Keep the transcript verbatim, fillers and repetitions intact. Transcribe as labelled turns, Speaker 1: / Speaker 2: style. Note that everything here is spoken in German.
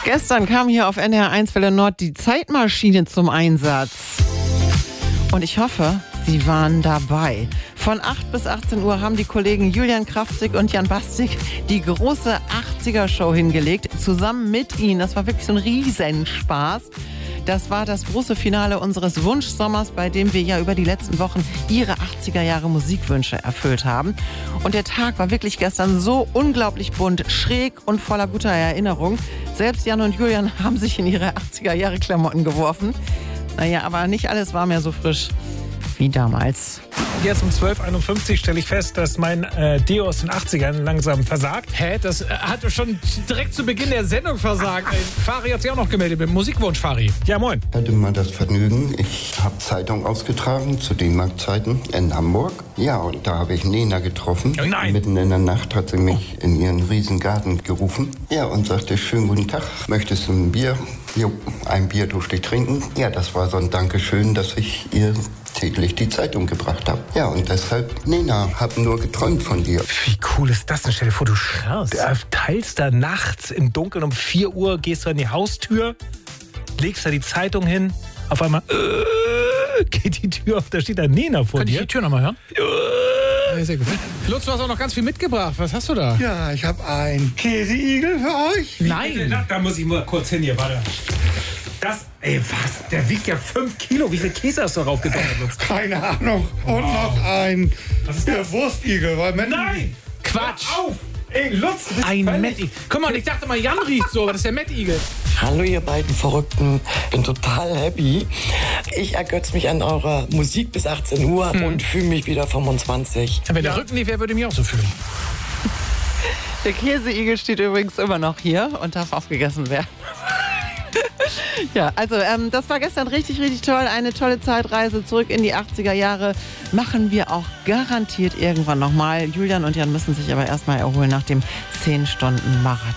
Speaker 1: Gestern kam hier auf N D R eins Welle Nord die Zeitmaschine zum Einsatz. Und ich hoffe, Sie waren dabei. Von acht bis achtzehn Uhr haben die Kollegen Julian Kraftzig und Jan Bastik die große achtziger-Show hingelegt, zusammen mit Ihnen. Das war wirklich so ein Riesenspaß. Das war das große Finale unseres Wunschsommers, bei dem wir ja über die letzten Wochen Ihre achtziger-Jahre-Musikwünsche erfüllt haben. Und der Tag war wirklich gestern so unglaublich bunt, schräg und voller guter Erinnerung. Selbst Jan und Julian haben sich in ihre achtziger-Jahre-Klamotten geworfen. Naja, aber nicht alles war mehr so frisch wie damals.
Speaker 2: Jetzt um zwölf Uhr einundfünfzig stelle ich fest, dass mein äh, Deo aus den achtzigern langsam versagt.
Speaker 3: Hä? Das äh, hat schon direkt zu Beginn der Sendung versagt. Ey, Fari hat sich auch noch gemeldet mit dem Musikwunsch, Fari.
Speaker 2: Ja, moin.
Speaker 4: Ich hatte mal das Vergnügen, ich habe Zeitung ausgetragen zu den Marktzeiten in Hamburg. Ja, und da habe ich Nena getroffen.
Speaker 2: Oh nein.
Speaker 4: Mitten in der Nacht hat sie mich oh. in ihren Riesengarten gerufen. Ja, und sagte, schönen guten Tag, möchtest du ein Bier? Jo, ein Bier durfte ich trinken. Ja, das war so ein Dankeschön, dass ich ihr täglich die Zeitung gebracht habe. Ja, und deshalb, Nena, hab nur geträumt von dir.
Speaker 2: Wie cool ist das denn? Stell dir vor, du
Speaker 3: Krass.
Speaker 2: teilst da nachts im Dunkeln um vier Uhr, gehst du an die Haustür, legst da die Zeitung hin, auf einmal äh, geht die Tür auf, da steht da Nena vor
Speaker 3: Kann
Speaker 2: dir.
Speaker 3: ich die Tür nochmal hören? Ja, sehr gut. Lutz, du hast auch noch ganz viel mitgebracht. Was hast du da?
Speaker 5: Ja, ich habe einen Käseigel für euch.
Speaker 3: Nein.
Speaker 2: Da, da muss ich mal kurz hin hier, warte. Das, ey, was? Der wiegt ja fünf Kilo. Wie viel Käse hast du darauf gedonnert, Lutz?
Speaker 5: Keine Ahnung. Und noch ein der Wurstigel. Weil Menschen-
Speaker 2: Nein!
Speaker 3: Quatsch.
Speaker 2: Hör auf! Ey, Lutz, du bist
Speaker 3: Ein
Speaker 2: völlig-
Speaker 3: Mettigel. Guck mal, ich dachte mal, Jan riecht so, aber das ist der Mettigel.
Speaker 6: Hallo ihr beiden Verrückten, bin total happy. Ich ergötze mich an eurer Musik bis achtzehn Uhr
Speaker 3: Hm.
Speaker 6: und fühle mich wieder fünfundzwanzig.
Speaker 3: Wenn der Rücken nicht wäre, würde ich mich auch so fühlen.
Speaker 1: Der Käseigel steht übrigens immer noch hier und darf aufgegessen werden. Ja, also ähm, das war gestern richtig, richtig toll. Eine tolle Zeitreise zurück in die achtziger Jahre. Machen wir auch garantiert irgendwann nochmal. Julian und Jan müssen sich aber erstmal erholen nach dem zehn Stunden Marathon.